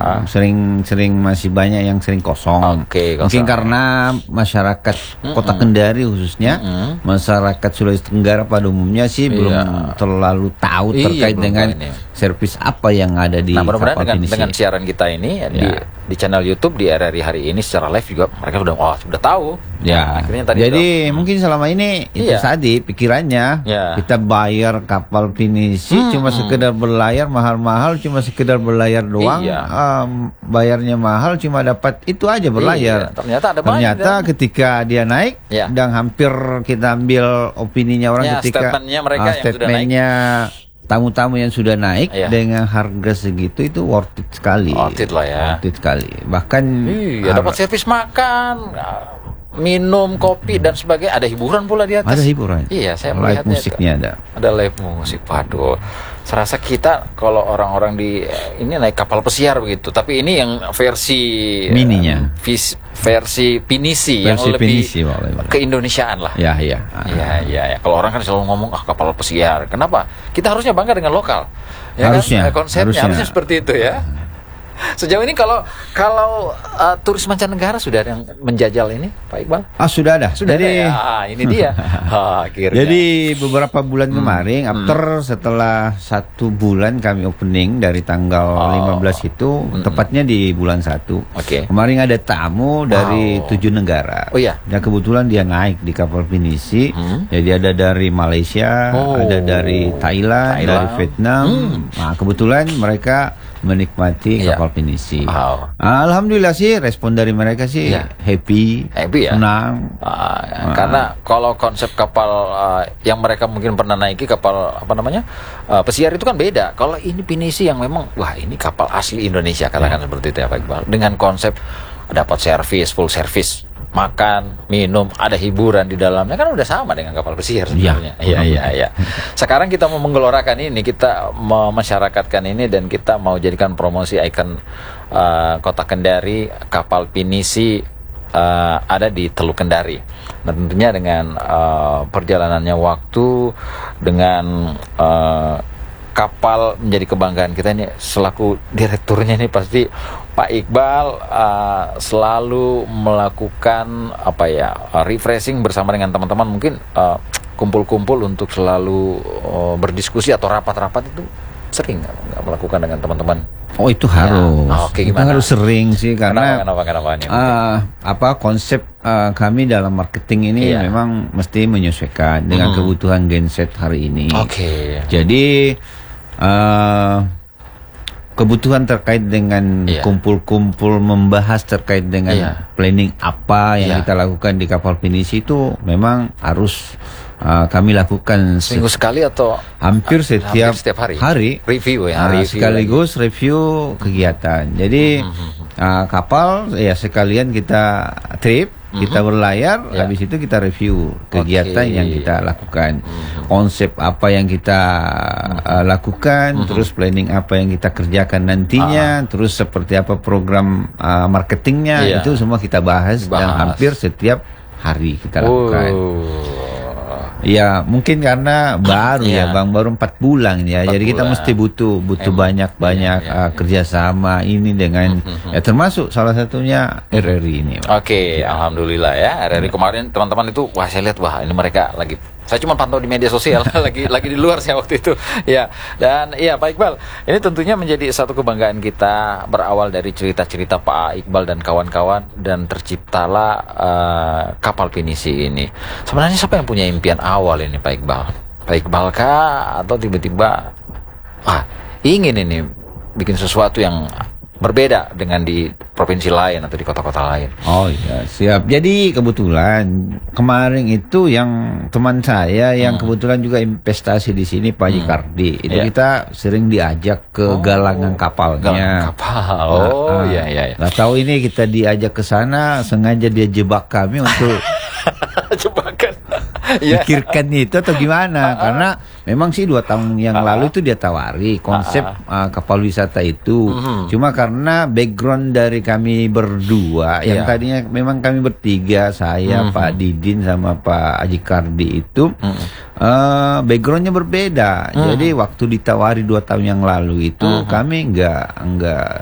Sering masih banyak yang sering kosong. Mungkin karena masyarakat Kota Kendari khususnya, masyarakat Sulawesi Tenggara pada umumnya sih belum terlalu tahu terkait dengan servis apa yang ada di mudah-mudahan kapal pinisi. Dengan siaran kita ini di channel YouTube di RRI hari ini secara live juga mereka sudah tahu. Akhirnya tadi jadi mungkin selama ini itu tadi pikirannya kita bayar kapal pinisi cuma sekedar berlayar mahal-mahal, cuma sekedar berlayar doang, bayarnya mahal cuma dapat itu aja berlayar. Ternyata ketika dia naik dan hampir kita ambil opininya orang ketika statementnya tamu-tamu yang sudah naik dengan harga segitu itu worth it sekali. Worth it lah ya. Worth it sekali. Bahkan dapat servis makan, minum, kopi dan sebagainya, ada hiburan pula di atas. Ada hiburan. Iya, saya melihatnya. Live musiknya ada. Ada live musik. Waduh. Serasa kita kalau orang-orang di ini naik kapal pesiar begitu, tapi ini yang versi mininya. Versi pinisi yang lebih keindonesiaan lah. Ya. Kalau orang kan selalu ngomong kapal pesiar. Kenapa? Kita harusnya bangga dengan lokal. Ya harusnya. Kan? Konsepnya harusnya seperti itu ya. Sejauh ini kalau turis mancanegara sudah ada yang menjajal ini, Pak Iqbal? Sudah ada. Jadi ini dia. Akhirnya. Jadi beberapa bulan kemarin, setelah 1 bulan kami opening dari tanggal 15 itu, tepatnya di bulan 1. Kemarin ada tamu dari 7 negara. Ya kebetulan dia naik di kapal pinisi. Jadi ada dari Malaysia, ada dari Thailand, dari Vietnam. Nah, kebetulan mereka menikmati kapal pinisi. Alhamdulillah sih respon dari mereka sih happy ya? Senang. Karena kalau konsep kapal yang mereka mungkin pernah naiki kapal pesiar itu kan beda. Kalau ini pinisi yang memang ini kapal asli Indonesia katakan seperti itu ya Pak Iqbal. Dengan konsep dapat servis, full service, makan, minum, ada hiburan di dalamnya, kan udah sama dengan kapal pesiar sebenarnya. Iya. Sekarang kita mau menggelorakan ini, kita mau masyarakatkan ini, dan kita mau jadikan promosi ikon Kota Kendari, kapal pinisi ada di Teluk Kendari. Dan tentunya dengan perjalanannya waktu, dengan kapal menjadi kebanggaan kita ini, selaku direkturnya ini pasti Pak Iqbal selalu melakukan refreshing bersama dengan teman-teman, mungkin kumpul-kumpul untuk selalu berdiskusi atau rapat-rapat itu sering nggak melakukan dengan teman-teman? Itu harus. Itu harus sering sih, karena kenapa konsep kami dalam marketing ini memang mesti menyesuaikan dengan kebutuhan genset hari ini. Jadi kebutuhan terkait dengan kumpul-kumpul membahas terkait dengan planning apa yang kita lakukan di kapal pinisi itu memang harus kami lakukan seminggu sekali atau hampir setiap hari review sekaligus review kegiatan. Jadi kapal sekalian kita trip, kita berlayar, habis itu kita review kegiatan yang kita lakukan, konsep apa yang kita lakukan, terus planning apa yang kita kerjakan nantinya, terus seperti apa program marketingnya, itu semua kita bahas dan hampir setiap hari kita lakukan. Ya mungkin karena baru Bang, baru 4 bulan ya. Jadi kita mesti butuh banyak kerjasama ini dengan termasuk salah satunya RRI ini. Alhamdulillah ya, RRI kemarin teman-teman itu saya lihat ini mereka lagi, saya cuma pantau di media sosial lagi di luar saya waktu itu ya. Dan Pak Iqbal, ini tentunya menjadi satu kebanggaan kita, berawal dari cerita-cerita Pak Iqbal dan kawan-kawan, dan terciptalah kapal pinisi ini. Sebenarnya siapa yang punya impian awal ini Pak Iqbal? Pak Iqbal kah, atau tiba-tiba ingin ini bikin sesuatu yang berbeda dengan di provinsi lain atau di kota-kota lain? Siap. Jadi kebetulan kemarin itu yang teman saya yang kebetulan juga investasi di sini, Pak Haji Kardi, itu kita sering diajak ke galangan kapalnya. Nggak tahu ini kita diajak ke sana, sengaja dia jebak kami untuk jebakan. Pikirkan itu atau gimana? Karena memang sih 2 tahun yang lalu itu dia tawari konsep kapal wisata itu. Cuma karena background dari kami berdua, yang tadinya memang kami bertiga, saya, Pak Didin sama Pak Haji Kardi itu backgroundnya berbeda. Jadi waktu ditawari 2 tahun yang lalu itu kami nggak